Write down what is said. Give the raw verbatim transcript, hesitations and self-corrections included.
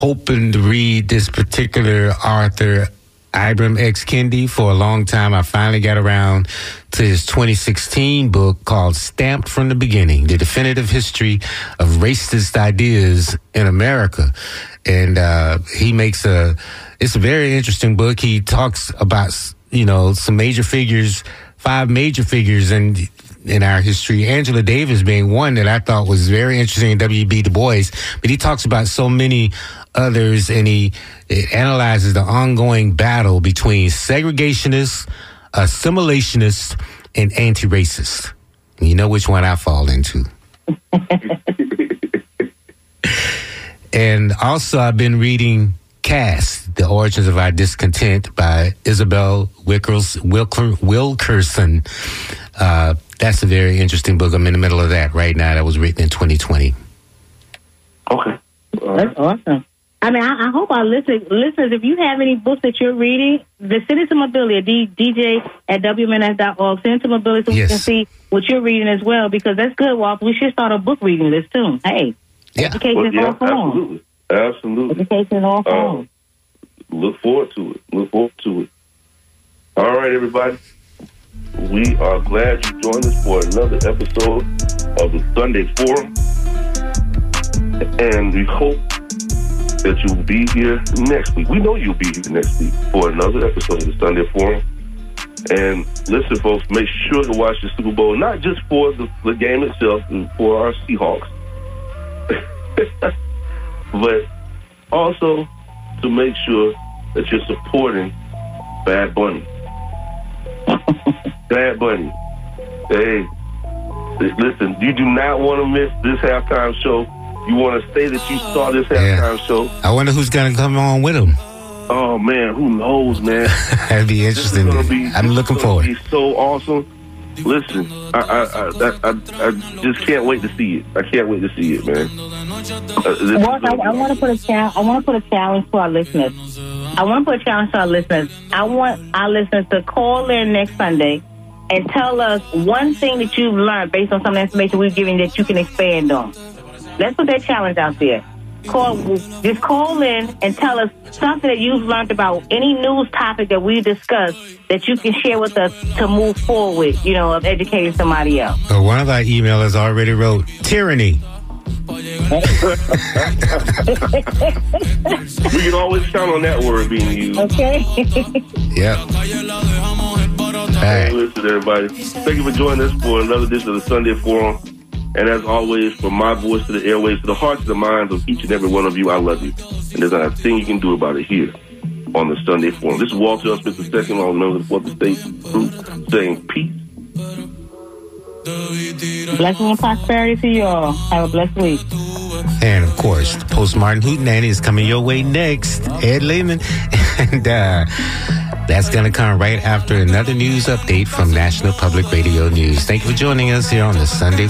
hoping to read this particular author, Ibram X. Kendi, for a long time. I finally got around to his twenty sixteen book called Stamped from the Beginning, The Definitive History of Racist Ideas in America. And uh, he makes a, it's a very interesting book. He talks about, you know, some major figures, five major figures in in our history, Angela Davis being one that I thought was very interesting, in W B Du Bois. But he talks about so many others, and he it analyzes the ongoing battle between segregationists, assimilationists, and anti-racists. And you know which one I fall into. And also, I've been reading Caste, The Origins of Our Discontent by Isabel Wilkers, Wilker, Wilkerson. Uh, that's a very interesting book. I'm in the middle of that right now. That was written in twenty twenty. Okay. Uh, that's awesome. I mean, I, I hope our listeners, listeners, if you have any books that you're reading, then send it to Mobility at D J at W M N S dot org. Send it to Mobility so yes. we can see what you're reading as well, because that's good, Walt. We should start a book reading list, too. Hey, yeah. education well, is yeah, all form. Absolutely. Absolutely. Education is all form. Um, look forward to it. Look forward to it. All right, everybody. We are glad you joined us for another episode of the Sunday Forum. And we hope that you'll be here next week. We know you'll be here next week for another episode of the Sunday Forum. And listen, folks, make sure to watch the Super Bowl, not just for the, the game itself and for our Seahawks, but also to make sure that you're supporting Bad Bunny. Bad Bunny. Hey, listen, you do not want to miss this halftime show. You want to say that you saw this halftime yeah. show. I wonder who's going to come on with him. Oh, man, who knows, man? That'd be interesting. Be, I'm looking forward. It's so awesome. Listen, I I, I I I just can't wait to see it. I can't wait to see it, man. Uh, well, I, I want to put a challenge. I want to put a challenge to our listeners. I want to put a challenge to our listeners. I want our listeners to call in next Sunday and tell us one thing that you've learned based on some of the information we've given that you can expand on. Let's put that challenge out there. Call, just call in and tell us something that you've learned about any news topic that we discussed that you can share with us to move forward, you know, of educating somebody else. So one of our emailers already wrote, tyranny. We can always count on that word being used. Okay. Yep. All right. Listen, everybody. Thank you for joining us for another edition of the Sunday Forum. And as always, from my voice to the airways, to the hearts and the minds of each and every one of you, I love you. And there's not a thing you can do about it here on the Sunday Forum. This is Walter L. Smith the second, all members of the Fourth Estate Group, saying peace. Blessing and prosperity to you all. Have a blessed week. And, of course, the Post-Martin Hootenanny is coming your way next. Ed Lehman. And uh, that's going to come right after another news update from National Public Radio News. Thank you for joining us here on the Sunday